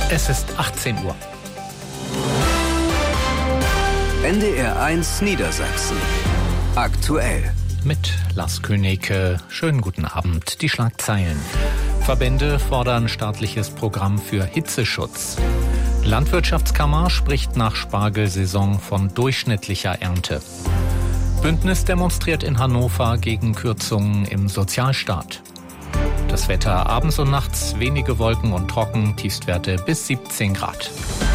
Es ist 18 Uhr. NDR 1 Niedersachsen. Aktuell. Mit Lars Königke. Schönen guten Abend. Die Schlagzeilen. Verbände fordern staatliches Programm für Hitzeschutz. Landwirtschaftskammer spricht nach Spargelsaison von durchschnittlicher Ernte. Bündnis demonstriert in Hannover gegen Kürzungen im Sozialstaat. Das Wetter abends und nachts wenige Wolken und trocken, Tiefstwerte bis 17 Grad.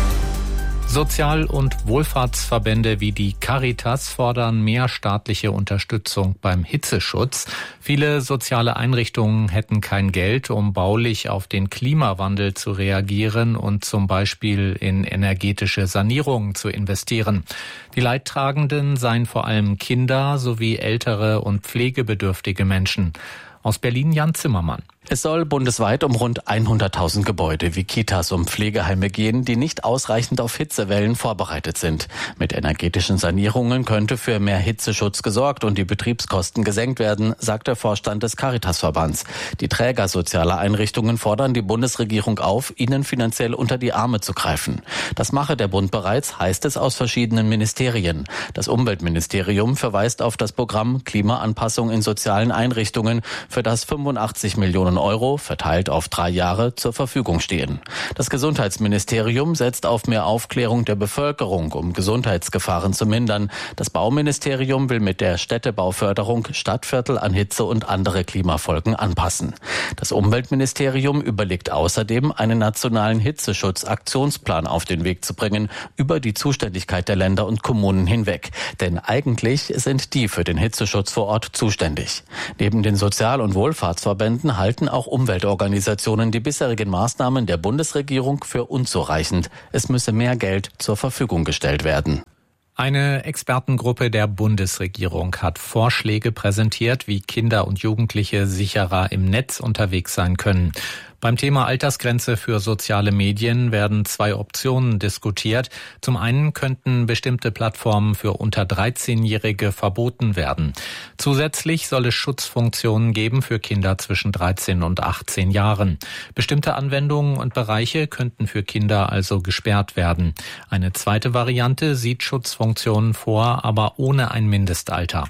Sozial- und Wohlfahrtsverbände wie die Caritas fordern mehr staatliche Unterstützung beim Hitzeschutz. Viele soziale Einrichtungen hätten kein Geld, um baulich auf den Klimawandel zu reagieren und zum Beispiel in energetische Sanierungen zu investieren. Die Leidtragenden seien vor allem Kinder sowie ältere und pflegebedürftige Menschen. Aus Berlin Jan Zimmermann. Es soll bundesweit um rund 100.000 Gebäude wie Kitas und Pflegeheime gehen, die nicht ausreichend auf Hitzewellen vorbereitet sind. Mit energetischen Sanierungen könnte für mehr Hitzeschutz gesorgt und die Betriebskosten gesenkt werden, sagt der Vorstand des Caritasverbands. Die Träger sozialer Einrichtungen fordern die Bundesregierung auf, ihnen finanziell unter die Arme zu greifen. Das mache der Bund bereits, heißt es aus verschiedenen Ministerien. Das Umweltministerium verweist auf das Programm Klimaanpassung in sozialen Einrichtungen, für das 85 Millionen Euro, verteilt auf 3 Jahre, zur Verfügung stehen. Das Gesundheitsministerium setzt auf mehr Aufklärung der Bevölkerung, um Gesundheitsgefahren zu mindern. Das Bauministerium will mit der Städtebauförderung Stadtviertel an Hitze und andere Klimafolgen anpassen. Das Umweltministerium überlegt außerdem, einen nationalen Hitzeschutz-Aktionsplan auf den Weg zu bringen, über die Zuständigkeit der Länder und Kommunen hinweg. Denn eigentlich sind die für den Hitzeschutz vor Ort zuständig. Neben den Sozial- und Wohlfahrtsverbänden halten auch Umweltorganisationen die bisherigen Maßnahmen der Bundesregierung für unzureichend. Es müsse mehr Geld zur Verfügung gestellt werden. Eine Expertengruppe der Bundesregierung hat Vorschläge präsentiert, wie Kinder und Jugendliche sicherer im Netz unterwegs sein können. Beim Thema Altersgrenze für soziale Medien werden 2 Optionen diskutiert. Zum einen könnten bestimmte Plattformen für unter 13-Jährige verboten werden. Zusätzlich soll es Schutzfunktionen geben für Kinder zwischen 13 und 18 Jahren. Bestimmte Anwendungen und Bereiche könnten für Kinder also gesperrt werden. Eine zweite Variante sieht Schutzfunktionen vor, aber ohne ein Mindestalter.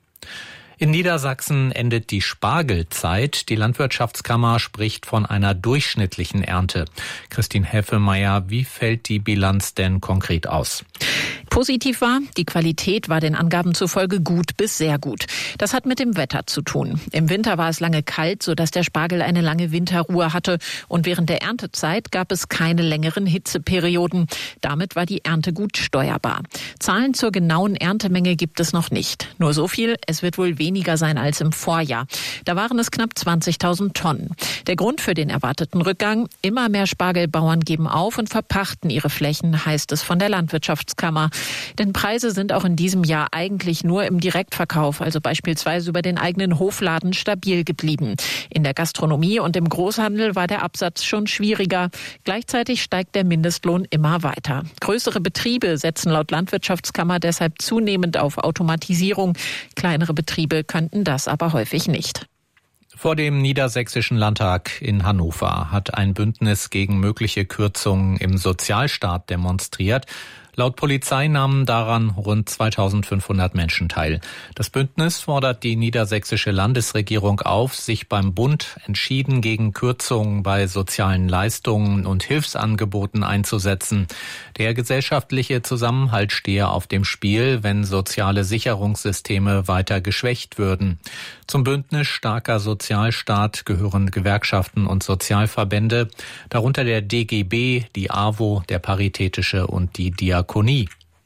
In Niedersachsen endet die Spargelzeit. Die Landwirtschaftskammer spricht von einer durchschnittlichen Ernte. Christine Heffelmeier, wie fällt die Bilanz denn konkret aus? Positiv war, die Qualität war den Angaben zufolge gut bis sehr gut. Das hat mit dem Wetter zu tun. Im Winter war es lange kalt, sodass der Spargel eine lange Winterruhe hatte. Und während der Erntezeit gab es keine längeren Hitzeperioden. Damit war die Ernte gut steuerbar. Zahlen zur genauen Erntemenge gibt es noch nicht. Nur so viel, es wird wohl weniger sein als im Vorjahr. Da waren es knapp 20.000 Tonnen. Der Grund für den erwarteten Rückgang? Immer mehr Spargelbauern geben auf und verpachten ihre Flächen, heißt es von der Landwirtschaftskammer. Denn Preise sind auch in diesem Jahr eigentlich nur im Direktverkauf, also beispielsweise über den eigenen Hofladen, stabil geblieben. In der Gastronomie und im Großhandel war der Absatz schon schwieriger. Gleichzeitig steigt der Mindestlohn immer weiter. Größere Betriebe setzen laut Landwirtschaftskammer deshalb zunehmend auf Automatisierung. Kleinere Betriebe könnten das aber häufig nicht. Vor dem Niedersächsischen Landtag in Hannover hat ein Bündnis gegen mögliche Kürzungen im Sozialstaat demonstriert. Laut Polizei nahmen daran rund 2.500 Menschen teil. Das Bündnis fordert die niedersächsische Landesregierung auf, sich beim Bund entschieden gegen Kürzungen bei sozialen Leistungen und Hilfsangeboten einzusetzen. Der gesellschaftliche Zusammenhalt stehe auf dem Spiel, wenn soziale Sicherungssysteme weiter geschwächt würden. Zum Bündnis Starker Sozialstaat gehören Gewerkschaften und Sozialverbände, darunter der DGB, die AWO, der Paritätische und die Diakonie.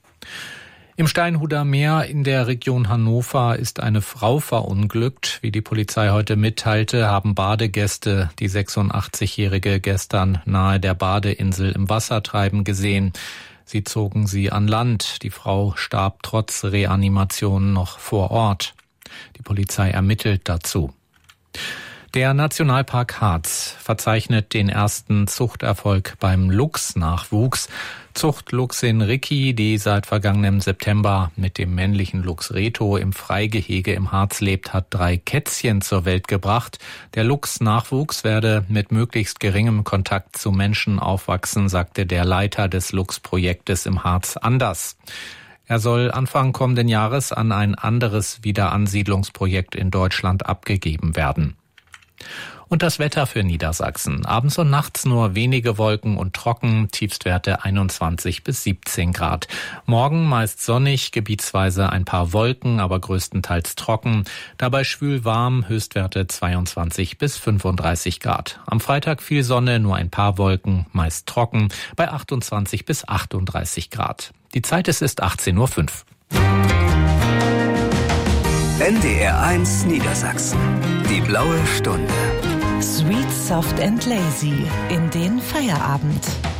Im Steinhuder Meer in der Region Hannover ist eine Frau verunglückt. Wie die Polizei heute mitteilte, haben Badegäste die 86-Jährige gestern nahe der Badeinsel im Wasser treiben gesehen. Sie zogen sie an Land. Die Frau starb trotz Reanimation noch vor Ort. Die Polizei ermittelt dazu. Der Nationalpark Harz verzeichnet den ersten Zuchterfolg beim Luchsnachwuchs. Zuchtluchsin Ricky, die seit vergangenem September mit dem männlichen Luchs Reto im Freigehege im Harz lebt, hat 3 Kätzchen zur Welt gebracht. Der Luchsnachwuchs werde mit möglichst geringem Kontakt zu Menschen aufwachsen, sagte der Leiter des Luchsprojektes im Harz Anders. Er soll Anfang kommenden Jahres an ein anderes Wiederansiedlungsprojekt in Deutschland abgegeben werden. Und das Wetter für Niedersachsen. Abends und nachts nur wenige Wolken und trocken, Tiefstwerte 21 bis 17 Grad. Morgen meist sonnig, gebietsweise ein paar Wolken, aber größtenteils trocken. Dabei schwül warm, Höchstwerte 22 bis 35 Grad. Am Freitag viel Sonne, nur ein paar Wolken, meist trocken, bei 28 bis 38 Grad. Die Zeit ist 18:05 Uhr. NDR 1 Niedersachsen. Die blaue Stunde. Sweet, soft and lazy in den Feierabend.